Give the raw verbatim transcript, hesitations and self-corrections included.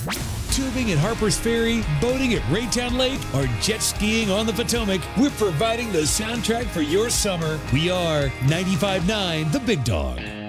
Tubing at Harper's Ferry, boating at Raytown Lake, or jet skiing on the Potomac, we're providing the soundtrack for your summer. We are ninety-five point nine The Big Dog.